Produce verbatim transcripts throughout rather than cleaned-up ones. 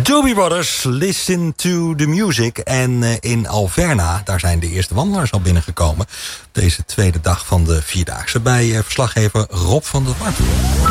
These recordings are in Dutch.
Doobie Brothers, Listen to the Music. En uh, in Alverna, daar zijn de eerste wandelaars al binnengekomen. Deze tweede dag van de Vierdaagse. Bij uh, verslaggever Rob van der Wart.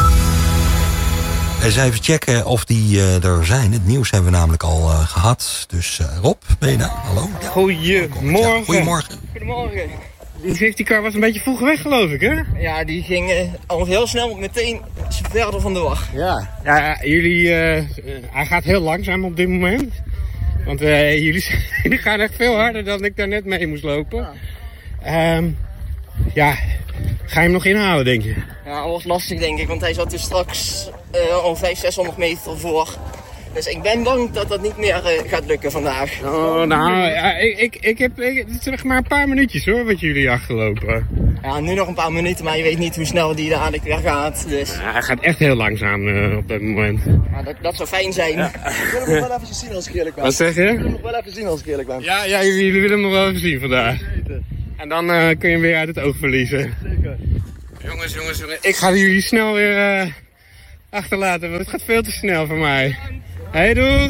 Eens even checken of die uh, er zijn. Het nieuws hebben we namelijk al uh, gehad. Dus uh, Rob, ben je daar? Hallo? Ja. Goedemorgen. Ja, goedemorgen. Goedemorgen. Die safety car was een beetje vroeg weg, geloof ik, hè? Ja, die ging uh, al heel snel meteen verder vandoor. Ja, ja jullie... Uh, uh, hij gaat heel langzaam op dit moment. Want uh, jullie, jullie gaan echt veel harder dan ik daar net mee moest lopen. Ja, um, ja ga je hem nog inhalen, denk je? Ja, dat wordt lastig, denk ik. Want hij zat dus straks uh, al vijfhonderd, zeshonderd meter voor. Dus ik ben bang dat dat niet meer uh, gaat lukken vandaag. Oh, nou, ja, ik, ik, ik heb... Ik, het is zeg maar een paar minuutjes, hoor, wat jullie achterlopen. Ja, nu nog een paar minuten, maar je weet niet hoe snel die dadelijk weer gaat. Dus. Ja, hij gaat echt heel langzaam uh, op dat moment. Ja, dat, dat zou fijn zijn. Ja. Ik wil hem nog wel even zien als ik eerlijk ben. Wat zeg je? Ik wil hem nog wel even zien als ik eerlijk ben. Ja, ja jullie, jullie willen hem nog wel even zien vandaag. En dan uh, kun je hem weer uit het oog verliezen. Zeker. Jongens, jongens, jongens. Ik ga jullie snel weer uh, achterlaten, want het gaat veel te snel voor mij. Hey, doeg!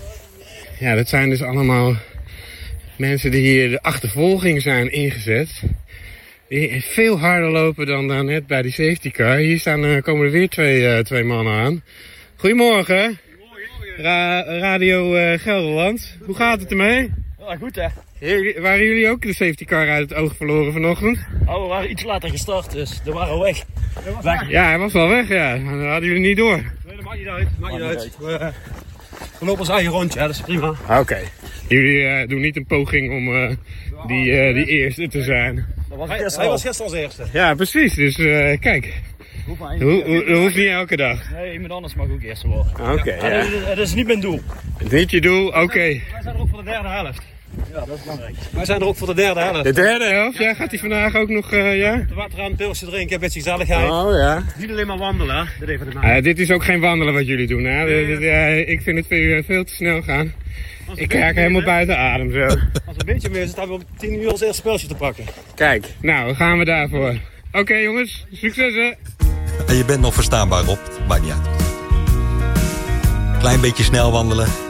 Ja, dat zijn dus allemaal mensen die hier de achtervolging zijn ingezet. Die veel harder lopen dan daarnet bij die safety car. Hier staan, uh, komen er weer twee, uh, twee mannen aan. Goedemorgen. Goedemorgen. Ra Radio uh, Gelderland. Hoe gaat het ermee? Ja, goed hè. Jullie, waren jullie ook de safety car uit het oog verloren vanochtend? Oh, we waren iets later gestart, dus we waren weg. weg. Ja, hij was wel weg, ja. Dat hadden jullie niet door. Nee, dat maakt niet uit. Maakt niet uit. We, uh, we lopen ons eigen rondje, hè. Dat is prima. Oké. Okay. Jullie uh, doen niet een poging om uh, die, uh, die eerste te zijn. Dat was hij, hij was gisteren als eerste. Ja, precies. Dus uh, kijk. Dat ho ho hoeft niet elke dag. Nee, iemand anders mag ook eerste worden. Oké, okay, ja. ja. Het is niet mijn doel. Niet je doel? Oké. Okay. Wij zijn er ook voor de derde helft. Ja, dat is belangrijk. Wij zijn er ook voor de derde helft. De derde helft? Ja, gaat hij vandaag ook nog, uh, ja? De water aan, een pilsje drinken, een beetje gezelligheid. Oh ja. Niet alleen maar wandelen, hè. Dit, even de uh, dit is ook geen wandelen wat jullie doen, hè? Nee, dit, uh, ik vind het veel, veel te snel gaan. Ik raak helemaal buiten adem zo. Als het een beetje meer is, dan hebben we om tien uur ons eerste pilsje te pakken. Kijk, nou, gaan we daarvoor. Oké okay, jongens, succes hè! En je bent nog verstaanbaar op, maakt niet uit. Klein beetje snel wandelen.